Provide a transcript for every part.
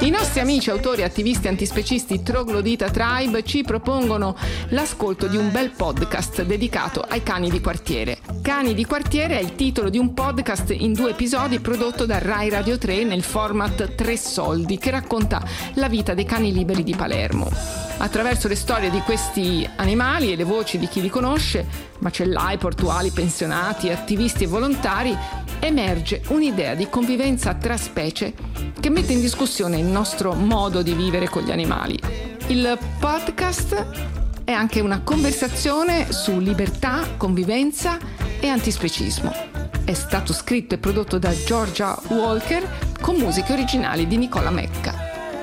I nostri amici autori, attivisti, antispecisti Troglodita Tribe ci propongono l'ascolto di un bel podcast dedicato ai cani di quartiere. Cani di quartiere è il titolo di un podcast in 2 episodi prodotto da Rai Radio 3 nel format 3 soldi, che racconta la vita dei cani liberi di Palermo. Attraverso le storie di questi animali e le voci di chi li conosce, macellai, portuali, pensionati, attivisti e volontari, emerge un'idea di convivenza tra specie che mette in discussione il nostro modo di vivere con gli animali. Il podcast è anche una conversazione su libertà, convivenza e antispecismo. È stato scritto e prodotto da Georgia Walker con musiche originali di Nicola Mecca.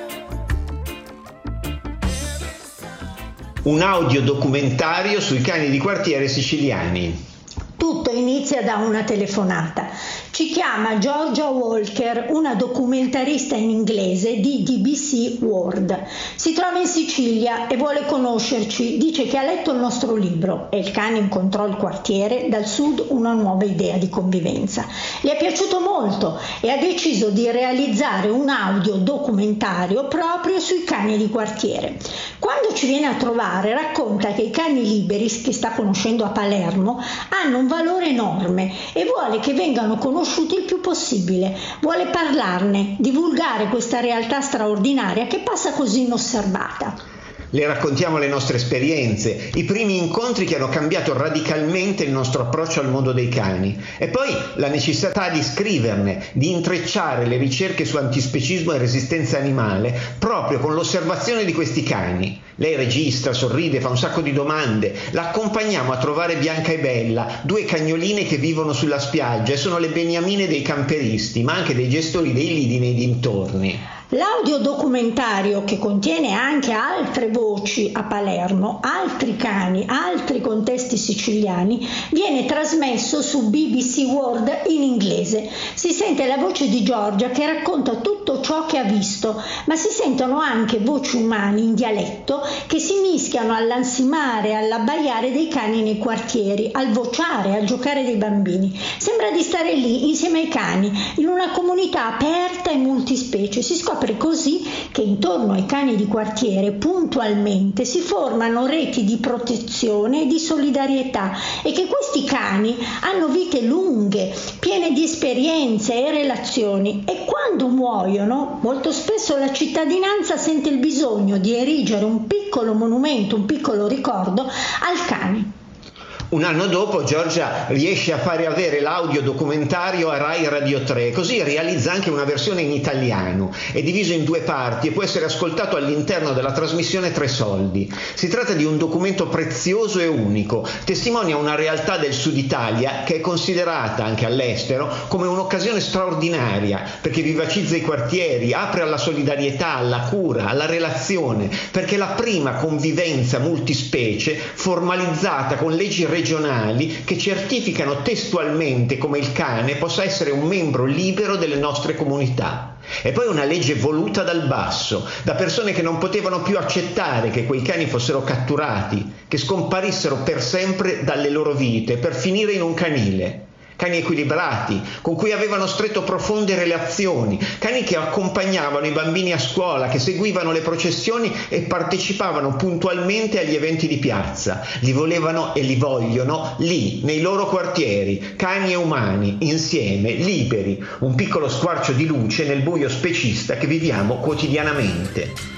Un audiodocumentario sui cani di quartiere siciliani. Tutto inizia da una telefonata. Ci chiama Georgia Walker, una documentarista in inglese di BBC World. Si trova in Sicilia e vuole conoscerci. Dice che ha letto il nostro libro e il cane incontrò il quartiere, dal sud una nuova idea di convivenza. Le è piaciuto molto e ha deciso di realizzare un audio documentario proprio sui cani di quartiere. Quando ci viene a trovare racconta che i cani liberi che sta conoscendo a Palermo hanno un valore enorme e vuole che vengano conosciuti il più possibile. Vuole parlarne, divulgare questa realtà straordinaria che passa così inosservata. Le raccontiamo le nostre esperienze, i primi incontri che hanno cambiato radicalmente il nostro approccio al mondo dei cani e poi la necessità di scriverne, di intrecciare le ricerche su antispecismo e resistenza animale proprio con l'osservazione di questi cani. Lei registra, sorride, fa un sacco di domande. La accompagniamo a trovare Bianca e Bella, 2 cagnoline che vivono sulla spiaggia e sono le beniamine dei camperisti, ma anche dei gestori dei lidi nei dintorni. L'audiodocumentario, che contiene anche altre voci a Palermo, altri cani, altri contesti siciliani, viene trasmesso su BBC World in inglese. Si sente la voce di Giorgia che racconta tutto ciò che ha visto, ma si sentono anche voci umane in dialetto che si mischiano all'ansimare e all'abbaiare dei cani nei quartieri, al vociare, al giocare dei bambini. Sembra di stare lì insieme ai cani, in una comunità aperta e multispecie. Si scopre così che intorno ai cani di quartiere puntualmente si formano reti di protezione e di solidarietà e che questi cani hanno vite lunghe, piene di esperienze e relazioni e quando muoiono molto spesso la cittadinanza sente il bisogno di erigere un piccolo monumento, un piccolo ricordo al cane. Un anno dopo Giorgia riesce a fare avere l'audiodocumentario a Rai Radio 3, così realizza anche una versione in italiano, è diviso in 2 parti e può essere ascoltato all'interno della trasmissione 3 soldi. Si tratta di un documento prezioso e unico, testimonia una realtà del Sud Italia che è considerata anche all'estero come un'occasione straordinaria perché vivacizza i quartieri, apre alla solidarietà, alla cura, alla relazione, perché è la prima convivenza multispecie formalizzata con leggi regionali che certificano testualmente come il cane possa essere un membro libero delle nostre comunità. E poi una legge voluta dal basso, da persone che non potevano più accettare che quei cani fossero catturati, che scomparissero per sempre dalle loro vite per finire in un canile. Cani equilibrati, con cui avevano stretto profonde relazioni, cani che accompagnavano i bambini a scuola, che seguivano le processioni e partecipavano puntualmente agli eventi di piazza. Li volevano e li vogliono lì, nei loro quartieri, cani e umani, insieme, liberi, un piccolo squarcio di luce nel buio specista che viviamo quotidianamente.